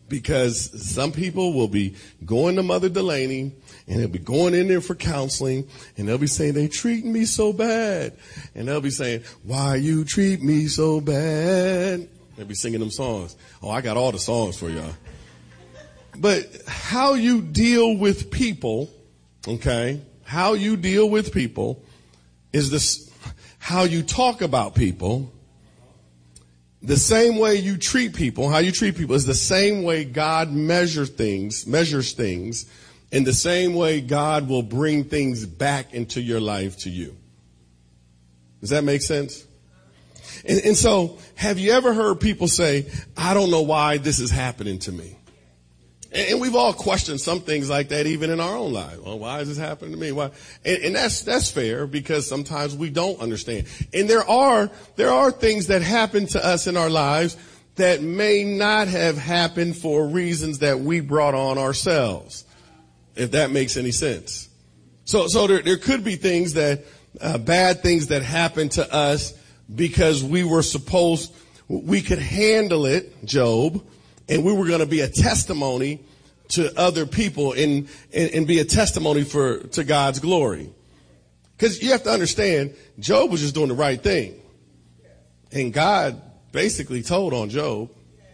Because some people will be going to Mother Delaney and they'll be going in there for counseling and they'll be saying, they treat me so bad. And they'll be saying, why you treat me so bad? They'll be singing them songs. Oh, I got all the songs for y'all. But how you deal with people, okay, how you deal with people is this, how you talk about people. The same way you treat people, how you treat people is the same way God measures things, and the same way God will bring things back into your life to you. Does that make sense? And so, have you ever heard people say, I don't know why this is happening to me? And we've all questioned some things like that even in our own lives. Well, why is this happening to me? Why? And that's fair because sometimes we don't understand. And there are things that happen to us in our lives that may not have happened for reasons that we brought on ourselves, if that makes any sense. So there could be things that, bad things that happen to us because we could handle it, Job, and we were going to be a testimony to other people and be a testimony to God's glory. Because you have to understand, Job was just doing the right thing. And God basically told on Job.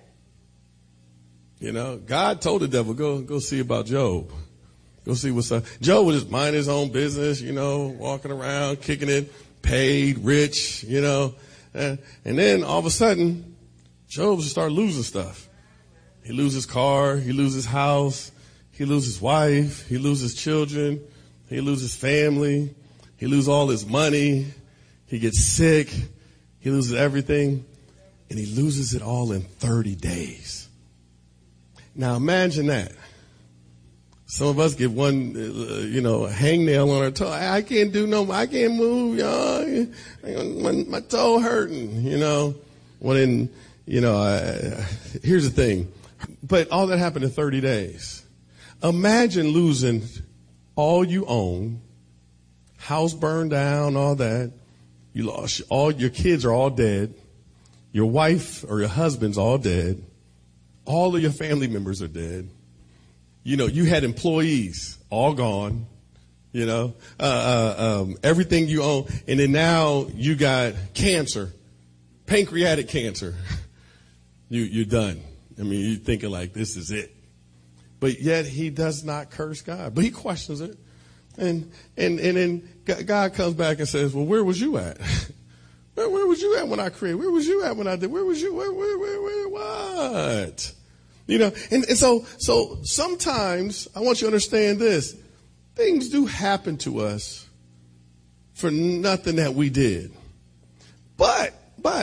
You know, God told the devil, go see about Job. Go see what's up. Job would just mind his own business, you know, walking around, kicking it, paid, rich, you know. And then all of a sudden, Job would start losing stuff. He loses car, he loses house, he loses wife, he loses children, he loses family, he loses all his money, he gets sick, he loses everything, and he loses it all in 30 days. Now imagine that. Some of us get one, hangnail on our toe. I can't I can't move, y'all. My toe hurting, you know. Here's the thing. But all that happened in 30 days. Imagine losing all you own, house burned down, all that. You lost all your kids are all dead. Your wife or your husband's all dead. All of your family members are dead. You know, you had employees all gone. You know, everything you own, and then now you got cancer, pancreatic cancer. You're done. I mean, you're thinking like, this is it. But yet he does not curse God. But he questions it. And then God comes back and says, well, where was you at? Where was you at when I created? Where was you at when I did? Where was you? Where, what? You know, and so sometimes I want you to understand this. Things do happen to us for nothing that we did. But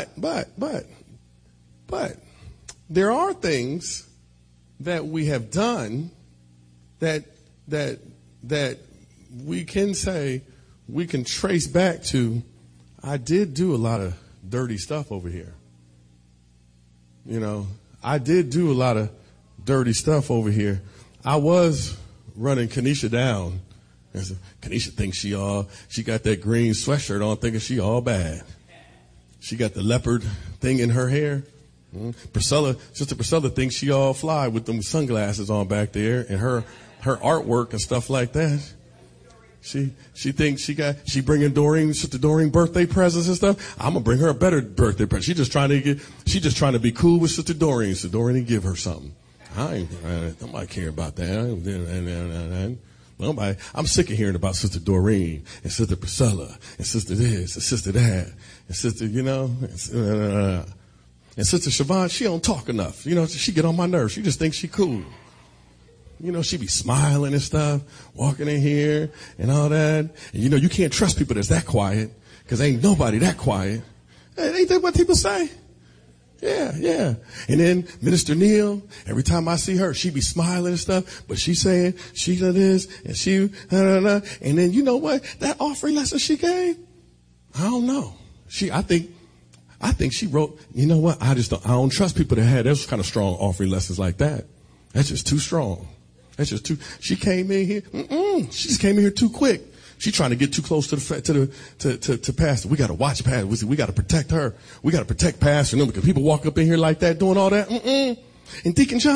there are things that we have done that we can say, we can trace back to, I did do a lot of dirty stuff over here. You know, I did do a lot of dirty stuff over here. I was running Kanisha down. Kanisha thinks she got that green sweatshirt on thinking she all bad. She got the leopard thing in her hair. Sister Priscilla thinks she all fly with them sunglasses on back there and her artwork and stuff like that. She thinks she bringing Sister Doreen birthday presents and stuff. I'm gonna bring her a better birthday present. She's just trying to be cool with Sister Doreen. So Doreen give her something. Nobody care about that. Nobody. I'm sick of hearing about Sister Doreen and Sister Priscilla and Sister this and Sister that and Sister, and Sister Siobhan, she don't talk enough. You know, she get on my nerves. She just thinks she cool. You know, she be smiling and stuff, walking in here and all that. And you know, you can't trust people that's that quiet because ain't nobody that quiet. Ain't that what people say? Yeah. And then Minister Neal, every time I see her, she be smiling and stuff, but she saying she does this and she, and then you know what? That offering lesson she gave, I don't know. I think she wrote, you know what? I don't trust people that had those kind of strong offering lessons like that. That's just too strong. She came in here. She just came in here too quick. She trying to get too close to Pastor. We got to watch Pastor. We got to protect her. We got to protect Pastor. Because people walk up in here like that doing all that. And Deacon John.